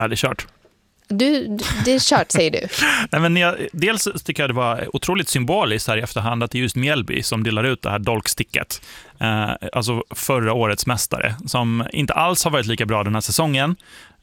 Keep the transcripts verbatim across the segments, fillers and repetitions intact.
Ja, det är kört. Du, det är kört, säger du. Nej, men jag, dels tycker jag det var otroligt symboliskt här i efterhand att det är just Mjällby som delar ut det här dolksticket. Eh, alltså förra årets mästare, som inte alls har varit lika bra den här säsongen.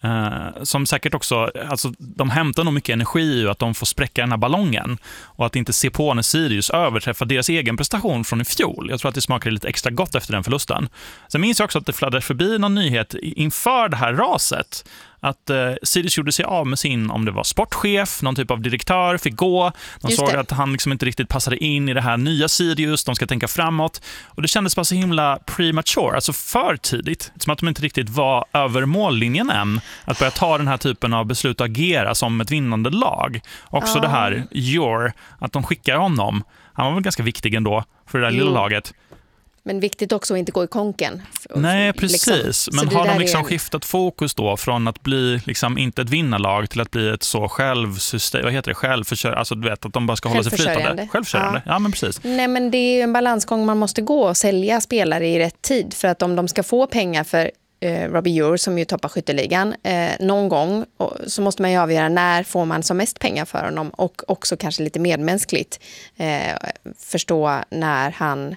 Uh, som säkert också, alltså de hämtar nog mycket energi ur att de får spräcka den här ballongen och att inte se på när Sirius överträffar deras egen prestation från i fjol. Jag tror att det smakade lite extra gott efter den förlusten. Sen minns jag också att det fladdrar förbi någon nyhet inför det här raset att uh, Sirius gjorde sig av med sin, om det var sportchef, någon typ av direktör, fick gå. De Just såg det. att han liksom inte riktigt passade in i det här nya Sirius, de ska tänka framåt. Och det kändes bara så himla premature, alltså för tidigt. Som att de inte riktigt var över mållinjen än. Att börja ta den här typen av beslut och agera som ett vinnande lag. Också Ja. det här, your, att de skickar honom. Han var väl ganska viktig ändå för det där Jo. lilla laget. Men viktigt också att inte gå i konken. Nej, precis. Liksom. Men Så har det de där liksom är en- skiftat fokus då från att bli liksom inte ett vinnarlag till att bli ett så självsystem, vad heter det, självförsörjande, alltså du vet att de bara ska hålla sig flytande. Självförsörjande. Självförsörjande. Ja. ja, men precis. Nej, men det är ju en balansgång man måste gå och sälja spelare i rätt tid. För att om de ska få pengar för eh, Robbie Ure, som ju toppar skytteligan, eh, någon gång, och, så måste man ju avgöra när får man som mest pengar för honom. Och också kanske lite medmänskligt eh, förstå när han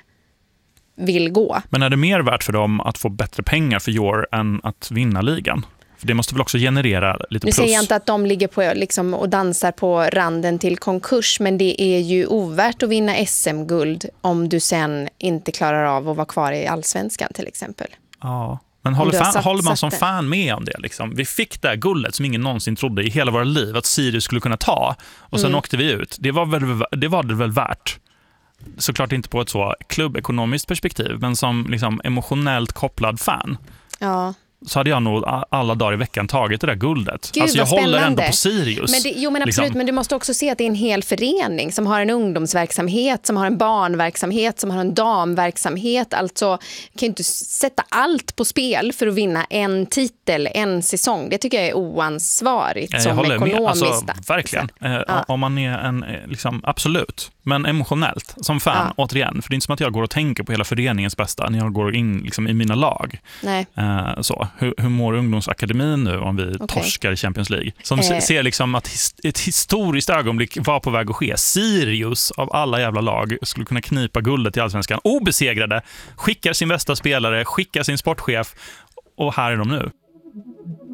vill gå. Men är det mer värt för dem att få bättre pengar för Your än att vinna ligan? För det måste väl också generera lite Nu plus. säger jag inte att de ligger på, liksom, och dansar på randen till konkurs, men det är ju ovärt att vinna S M-guld om du sen inte klarar av att vara kvar i Allsvenskan till exempel. Ja. Men Om håller, du har fan, satt- håller man satt som det. fan med om det? Liksom? Vi fick det här guldet som ingen någonsin trodde i hela våra liv att Sirius skulle kunna ta. Och sen Mm. åkte vi ut. Det var, väl, det var det väl värt. Såklart inte på ett så klubbekonomiskt perspektiv, men som liksom emotionellt kopplad fan. Ja. Så hade jag nog alla dagar i veckan tagit det där guldet. Gud, alltså jag vad håller ändå spännande. på Sirius. Men det, jo, men absolut, liksom. men du måste också se att det är en hel förening som har en ungdomsverksamhet, som har en barnverksamhet, som har en damverksamhet. Alltså kan ju inte sätta allt på spel för att vinna en titel, en säsong. Det tycker jag är oansvarigt Jag som håller med. ekonomiskt. Alltså, verkligen. Eh, Ja. Om man är en, eh, liksom, absolut. Men emotionellt, som fan, Ja. återigen. För det är inte som att jag går och tänker på hela föreningens bästa när jag går in liksom, i mina lag. Nej. Eh, så. Hur, hur mår ungdomsakademin nu om vi Okej. torskar i Champions League? Som Eh. se- ser liksom att his- ett historiskt ögonblick var på väg att ske. Sirius av alla jävla lag skulle kunna knipa guldet i Allsvenskan. Obesegrade, skickar sin bästa spelare, skickar sin sportchef och här är de nu.